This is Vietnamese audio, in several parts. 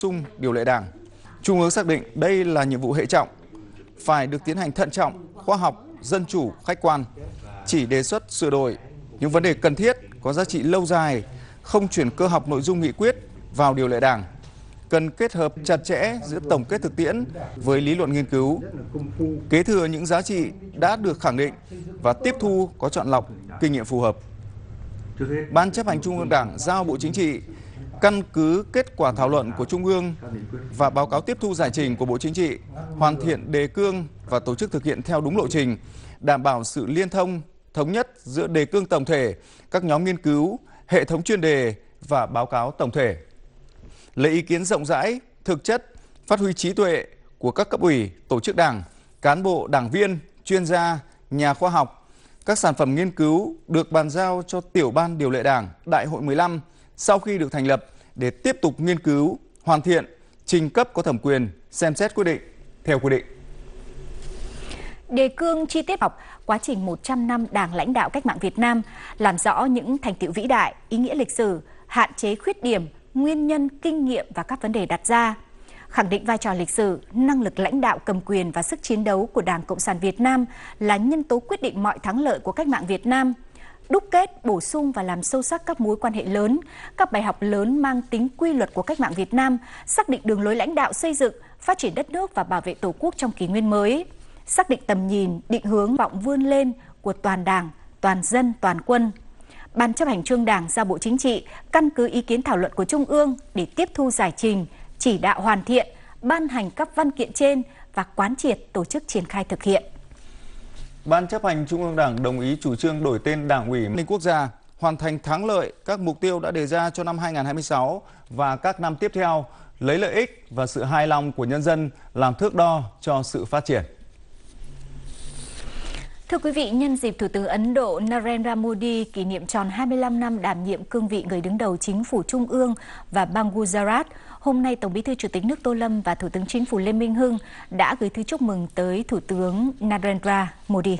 Sung điều lệ Đảng. Trung ương xác định đây là nhiệm vụ hệ trọng, phải được tiến hành thận trọng, khoa học, dân chủ, khách quan. Chỉ đề xuất sửa đổi những vấn đề cần thiết, có giá trị lâu dài, không chuyển cơ học nội dung nghị quyết vào điều lệ Đảng. Cần kết hợp chặt chẽ giữa tổng kết thực tiễn với lý luận nghiên cứu, kế thừa những giá trị đã được khẳng định và tiếp thu có chọn lọc, kinh nghiệm phù hợp. Ban chấp hành Trung ương Đảng giao Bộ Chính trị căn cứ kết quả thảo luận của Trung ương và báo cáo tiếp thu giải trình của Bộ Chính trị, hoàn thiện đề cương và tổ chức thực hiện theo đúng lộ trình, đảm bảo sự liên thông, thống nhất giữa đề cương tổng thể, các nhóm nghiên cứu, hệ thống chuyên đề và báo cáo tổng thể. Lấy ý kiến rộng rãi, thực chất, phát huy trí tuệ của các cấp ủy, tổ chức Đảng, cán bộ, đảng viên, chuyên gia, nhà khoa học. Các sản phẩm nghiên cứu được bàn giao cho Tiểu ban điều lệ Đảng Đại hội 15 sau khi được thành lập để tiếp tục nghiên cứu, hoàn thiện, trình cấp có thẩm quyền, xem xét quyết định theo quy định. Đề cương chi tiết học quá trình 100 năm Đảng lãnh đạo cách mạng Việt Nam, làm rõ những thành tựu vĩ đại, ý nghĩa lịch sử, hạn chế khuyết điểm, nguyên nhân, kinh nghiệm và các vấn đề đặt ra. Khẳng định vai trò lịch sử, năng lực lãnh đạo cầm quyền và sức chiến đấu của Đảng Cộng sản Việt Nam là nhân tố quyết định mọi thắng lợi của cách mạng Việt Nam. Đúc kết, bổ sung và làm sâu sắc các mối quan hệ lớn, các bài học lớn mang tính quy luật của cách mạng Việt Nam, xác định đường lối lãnh đạo xây dựng, phát triển đất nước và bảo vệ Tổ quốc trong kỷ nguyên mới. Xác định tầm nhìn, định hướng vọng vươn lên của toàn Đảng, toàn dân, toàn quân. Ban chấp hành Trung ương Đảng giao Bộ Chính trị căn cứ ý kiến thảo luận của Trung ương để tiếp thu giải trình, chỉ đạo hoàn thiện, ban hành các văn kiện trên và quán triệt tổ chức triển khai thực hiện. Ban chấp hành Trung ương Đảng đồng ý chủ trương đổi tên Đảng ủy An ninh Quốc gia, hoàn thành thắng lợi các mục tiêu đã đề ra cho năm 2026 và các năm tiếp theo, lấy lợi ích và sự hài lòng của nhân dân làm thước đo cho sự phát triển. Thưa quý vị, nhân dịp Thủ tướng Ấn Độ Narendra Modi kỷ niệm tròn 25 năm đảm nhiệm cương vị người đứng đầu Chính phủ Trung ương và bang Gujarat, hôm nay Tổng Bí thư Chủ tịch nước Tô Lâm và Thủ tướng Chính phủ Lê Minh Hưng đã gửi thư chúc mừng tới Thủ tướng Narendra Modi.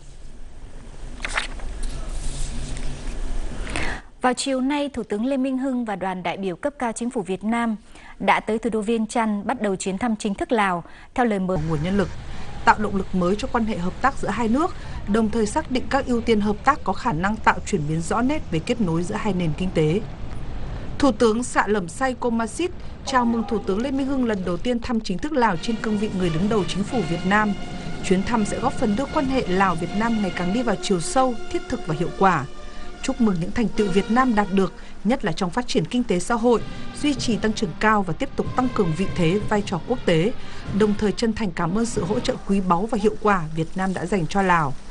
Vào chiều nay, Thủ tướng Lê Minh Hưng và đoàn đại biểu cấp cao Chính phủ Việt Nam đã tới thủ đô Viêng Chăn bắt đầu chuyến thăm chính thức Lào theo lời mời nguồn nhân lực, tạo động lực mới cho quan hệ hợp tác giữa hai nước, đồng thời xác định các ưu tiên hợp tác có khả năng tạo chuyển biến rõ nét về kết nối giữa hai nền kinh tế. Thủ tướng Sạ Lẩm Say Komasit chào mừng Thủ tướng Lê Minh Hưng lần đầu tiên thăm chính thức Lào trên cương vị người đứng đầu Chính phủ Việt Nam. Chuyến thăm sẽ góp phần đưa quan hệ Lào-Việt Nam ngày càng đi vào chiều sâu, thiết thực và hiệu quả. Chúc mừng những thành tựu Việt Nam đạt được, nhất là trong phát triển kinh tế xã hội, duy trì tăng trưởng cao và tiếp tục tăng cường vị thế, vai trò quốc tế, đồng thời chân thành cảm ơn sự hỗ trợ quý báu và hiệu quả Việt Nam đã dành cho Lào.